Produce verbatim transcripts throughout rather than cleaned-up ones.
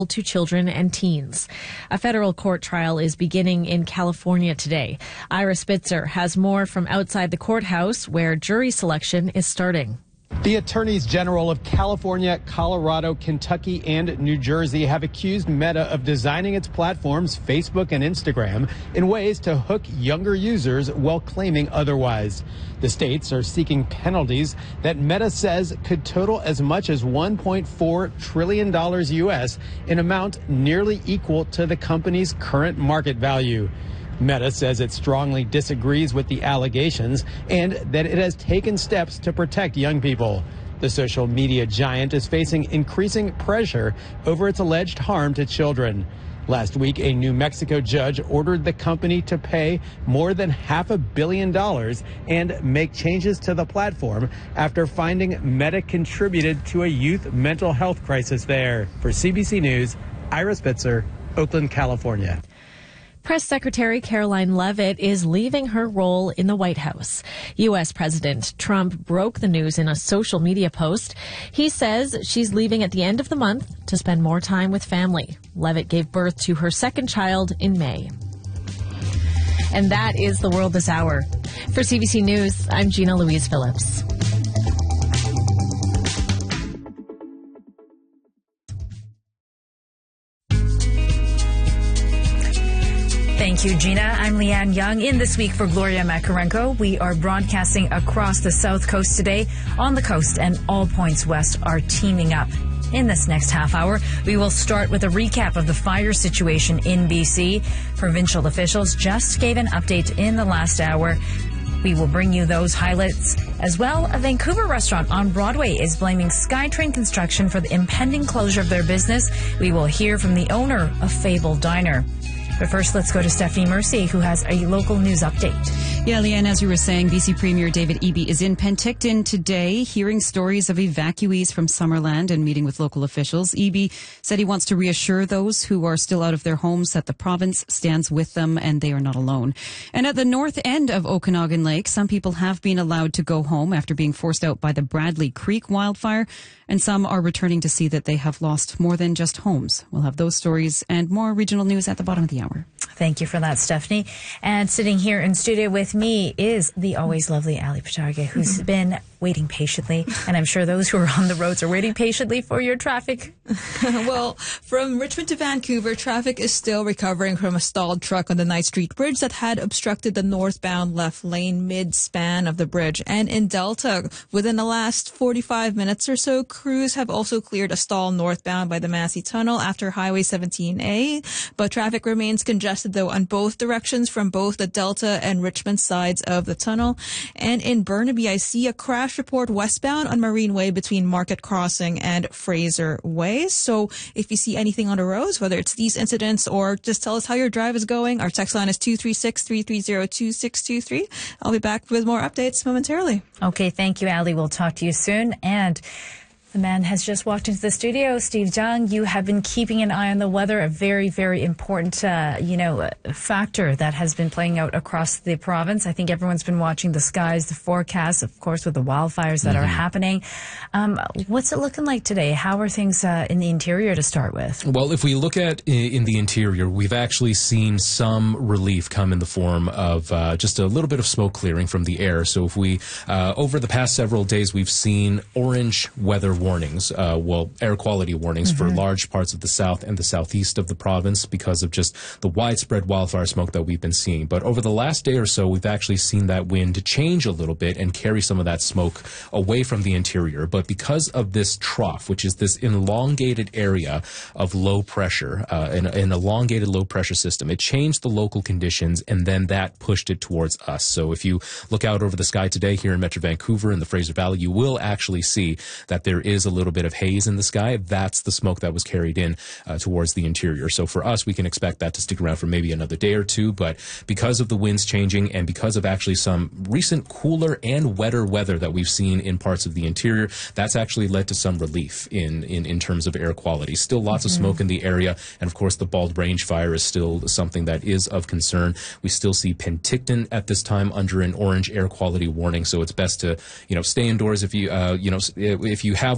to children and teens. A federal court trial is beginning in California today. Ira Spitzer has more from outside the courthouse, where jury selection is starting. The attorneys general of California, Colorado, Kentucky, and New Jersey have accused Meta of designing its platforms, Facebook and Instagram, in ways to hook younger users while claiming otherwise. The states are seeking penalties that Meta says could total as much as one point four trillion dollars U S, an amount nearly equal to the company's current market value. Meta says it strongly disagrees with the allegations and that it has taken steps to protect young people. The social media giant is facing increasing pressure over its alleged harm to children. Last week, a New Mexico judge ordered the company to pay more than half a billion dollars and make changes to the platform after finding Meta contributed to a youth mental health crisis there. For C B C News, Ira Spitzer, Oakland, California. Press Secretary Caroline Leavitt is leaving her role in the White House. U S. President Trump broke the news in a social media post. He says she's leaving at the end of the month to spend more time with family. Leavitt gave birth to her second child in May. And that is the world this hour. For C B C News, I'm Gina Louise Phillips. Thank you, Gina. I'm Leanne Young. In This Week for Gloria Makarenko, we are broadcasting across the South Coast today. On the coast and all points west are teaming up. In this next half hour, we will start with a recap of the fire situation in B C. Provincial officials just gave an update in the last hour. We will bring you those highlights. As well, a Vancouver restaurant on Broadway is blaming SkyTrain Construction for the impending closure of their business. We will hear from the owner of Fable Diner. But first, let's go to Stephanie Mercy, who has a local news update. Yeah, Leanne, as you were saying, B C Premier David Eby is in Penticton today, hearing stories of evacuees from Summerland and meeting with local officials. Eby said he wants to reassure those who are still out of their homes that the province stands with them and they are not alone. And at the north end of Okanagan Lake, some people have been allowed to go home after being forced out by the Bradley Creek wildfire, and some are returning to see that they have lost more than just homes. We'll have those stories and more regional news at the bottom of the hour. Thank you for that, Stephanie. And sitting here in studio with me is the always lovely Ali Patarga, who's been waiting patiently. And I'm sure those who are on the roads are waiting patiently for your traffic. Well, from Richmond to Vancouver, traffic is still recovering from a stalled truck on the Knight Street Bridge that had obstructed the northbound left lane mid-span of the bridge. And in Delta, within the last forty-five minutes or so, crews have also cleared a stall northbound by the Massey Tunnel after Highway seventeen A. But traffic remains congested, though, on both directions from both the Delta and Richmond sides of the tunnel. And in Burnaby, I see a crash report westbound on Marine Way between Market Crossing and Fraser Way. So if you see anything on the roads, whether it's these incidents or just tell us how your drive is going, our text line is two three six, three three zero, two six two three. I'll be back with more updates momentarily. Okay, thank you, Ali. We'll talk to you soon. And the man has just walked into the studio. Steve Zhang, you have been keeping an eye on the weather, a very, very important, uh, you know, factor that has been playing out across the province. I think everyone's been watching the skies, the forecasts, of course, with the wildfires that mm-hmm. are happening. Um, what's it looking like today? How are things uh, in the interior to start with? Well, if we look at in the interior, we've actually seen some relief come in the form of uh, just a little bit of smoke clearing from the air. So if we, uh, over the past several days, we've seen orange weather warnings, uh, well, air quality warnings mm-hmm. for large parts of the south and the southeast of the province because of just the widespread wildfire smoke that we've been seeing. But over the last day or so, we've actually seen that wind change a little bit and carry some of that smoke away from the interior. But because of this trough, which is this elongated area of low pressure, uh, an, an elongated low pressure system, it changed the local conditions and then that pushed it towards us. So if you look out over the sky today here in Metro Vancouver and the Fraser Valley, you will actually see that there is is a little bit of haze in the sky. That's the smoke that was carried in uh, towards the interior. So for us, we can expect that to stick around for maybe another day or two. But because of the winds changing and because of actually some recent cooler and wetter weather that we've seen in parts of the interior, that's actually led to some relief in, in, in terms of air quality. Still lots mm-hmm. of smoke in the area. And of course, the Bald Range fire is still something that is of concern. We still see Penticton at this time under an orange air quality warning. So it's best to, you know, stay indoors if you, uh, you know, if you have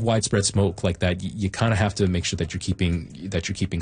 widespread smoke like that, you, you kind of have to make sure that you're keeping that you're keeping